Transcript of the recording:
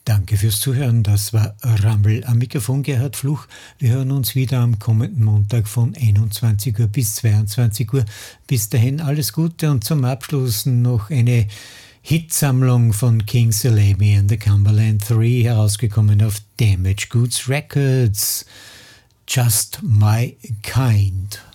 Danke fürs Zuhören. Das war Rumble am Mikrofon, Gerhard Fluch. Wir hören uns wieder am kommenden Montag von 21 Uhr bis 22 Uhr. Bis dahin alles Gute und zum Abschluss noch eine Hitsammlung von King Salami and the Cumberland 3, herausgekommen auf Damaged Goods Records. Just My Kind.